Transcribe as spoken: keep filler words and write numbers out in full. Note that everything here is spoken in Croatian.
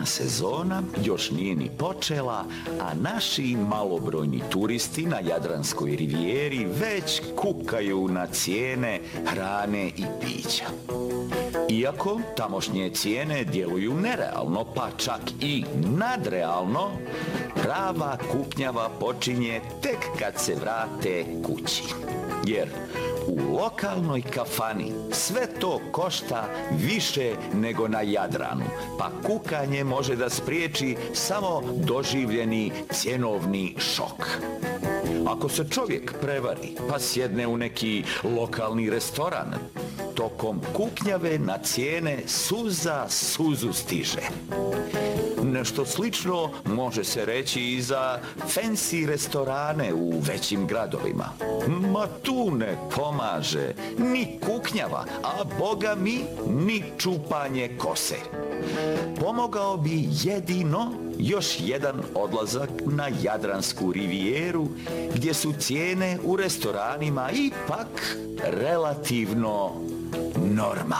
letnja sezona još nije ni počela, a naši malobrojni turisti na Jadranskoj rivijeri već kukaju na cijene hrane i pića. Iako tamošnje cijene djeluju nerealno, pa čak i nadrealno, prava kuknjava počinje tek kad se vrate kući. Jer u lokalnoj kafani sve to košta više nego na Jadranu, pa kukanje može da spriječi samo doživljeni cjenovni šok. Ako se čovjek prevari pa sjedne u neki lokalni restoran, tokom kuknjave na cijene suza suzu stiže. Nešto slično može se reći i za fancy restorane u većim gradovima. Ma tu ne pomaže ni kuknjava, a boga mi ni čupanje kose. Pomogao bi jedino još jedan odlazak na Jadransku rivijeru, gdje su cijene u restoranima ipak relativno normalne.